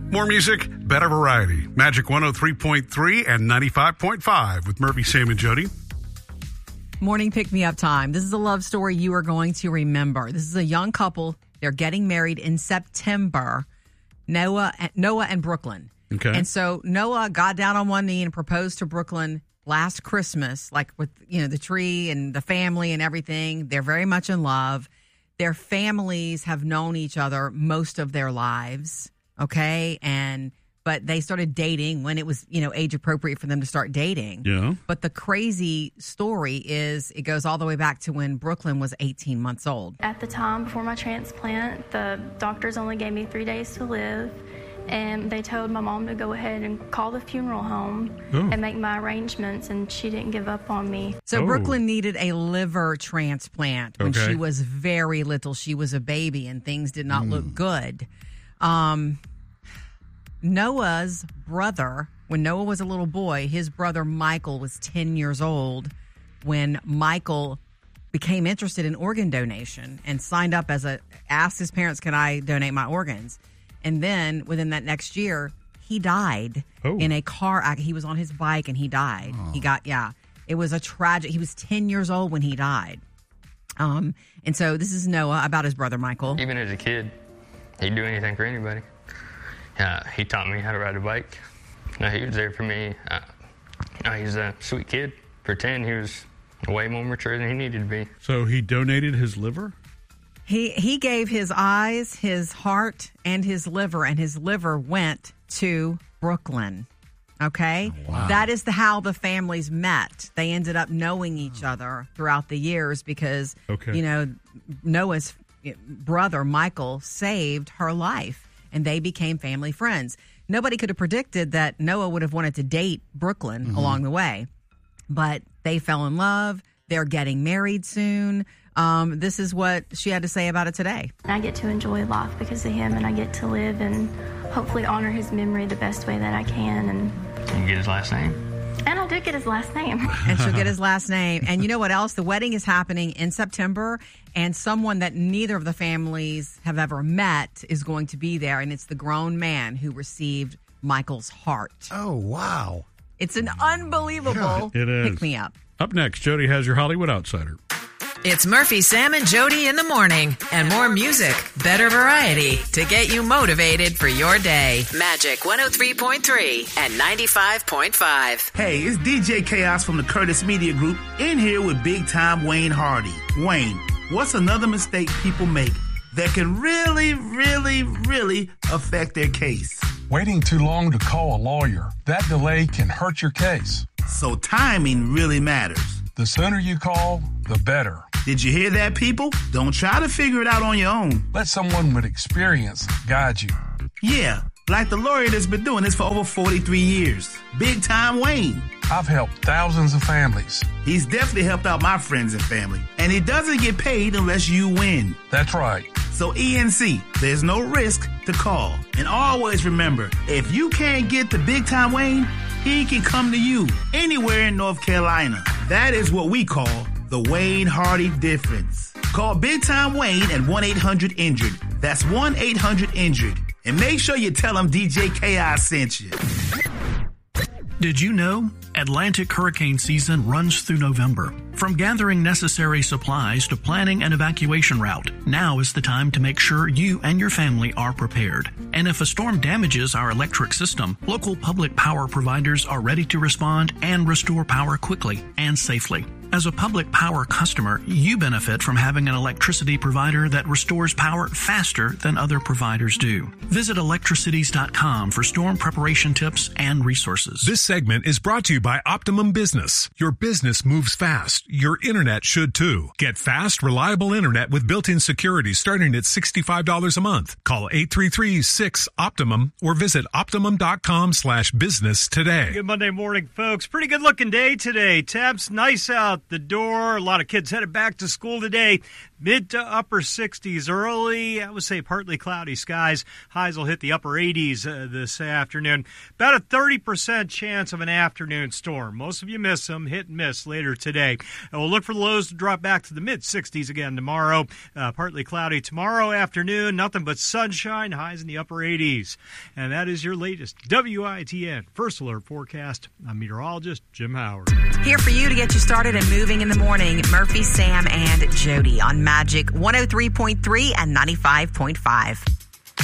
More music, better variety. Magic 103.3 and 95.5 with Murphy, Sam, and Jody. Morning pick-me-up time. This is a love story you are going to remember. This is a young couple. They're getting married in September. Noah and Brooklyn. Okay. And so Noah got down on one knee and proposed to Brooklyn last Christmas, like with, the tree and the family and everything. They're very much in love. Their families have known each other most of their lives. Okay. But they started dating when it was, age appropriate for them to start dating. Yeah. But the crazy story is it goes all the way back to when Brooklyn was 18 months old. At the time before my transplant, the doctors only gave me 3 days to live. And they told my mom to go ahead and call the funeral home and make my arrangements, and she didn't give up on me. So Brooklyn needed a liver transplant when she was very little. She was a baby, and things did not look good. Noah's brother, when Noah was a little boy, his brother Michael was 10 years old when Michael became interested in organ donation and signed up asked his parents, can I donate my organs? And then within that next year, he died in a car accident. He was on his bike and he died. It was a tragic. He was 10 years old when he died. And so this is Noah about his brother Michael. Even as a kid, he'd do anything for anybody. He taught me how to ride a bike. He was there for me. He's a sweet kid. For 10, he was way more mature than he needed to be. So he donated his liver? He gave his eyes, his heart, and his liver went to Brooklyn. Okay? Wow. That is how the families met. They ended up knowing each other throughout the years because, Noah's brother, Michael, saved her life, and they became family friends. Nobody could have predicted that Noah would have wanted to date Brooklyn along the way, but they fell in love. They're getting married soon. This is what she had to say about it today. I get to enjoy life because of him, and I get to live and hopefully honor his memory the best way that I can. And you get his last name? And I do get his last name. And she'll get his last name. And you know what else? The wedding is happening in September, and someone that neither of the families have ever met is going to be there, and it's the grown man who received Michael's heart. Oh, wow. It's an unbelievable pick-me-up. Up next, Jody has your Hollywood Outsider. It's Murphy, Sam, and Jody in the morning. And more music, better variety to get you motivated for your day. Magic 103.3 and 95.5. Hey, it's DJ Chaos from the Curtis Media Group in here with big time Wayne Hardy. Wayne, what's another mistake people make that can really, really, really affect their case? Waiting too long to call a lawyer. That delay can hurt your case. So timing really matters. The sooner you call, the better. Did you hear that, people? Don't try to figure it out on your own. Let someone with experience guide you. Yeah, like the lawyer that's been doing this for over 43 years. Big time Wayne. I've helped thousands of families. He's definitely helped out my friends and family. And he doesn't get paid unless you win. That's right. So ENC, there's no risk to call. And always remember, if you can't get to Big Time Wayne, he can come to you anywhere in North Carolina. That is what we call the Wayne Hardy difference. Call Big Time Wayne at 1-800-INJURED. That's 1-800-INJURED. And make sure you tell him DJ Chaos sent you. Did you know? Atlantic hurricane season runs through November. From gathering necessary supplies to planning an evacuation route, now is the time to make sure you and your family are prepared. And if a storm damages our electric system, local public power providers are ready to respond and restore power quickly and safely. As a public power customer, you benefit from having an electricity provider that restores power faster than other providers do. Visit electricities.com for storm preparation tips and resources. This segment is brought to you by Optimum Business. Your business moves fast. Your internet should too. Get fast, reliable internet with built-in security starting at $65 a month. Call 833-6-OPTIMUM or visit optimum.com/business today. Good Monday morning, folks. Pretty good looking day today. Temps nice out the door. A lot of kids headed back to school today. Mid to upper 60s early. I would say partly cloudy skies. Highs will hit the upper 80s this afternoon. About a 30% chance of an afternoon storm. Most of you miss them. Hit and miss later today. And we'll look for the lows to drop back to the mid 60s again tomorrow. Partly cloudy tomorrow afternoon. Nothing but sunshine. Highs in the upper 80s. And that is your latest WITN First Alert forecast. I'm meteorologist Jim Howard. Here for you to get you started and moving in the morning. Murphy, Sam, and Jody on Magic 103.3 and 95.5.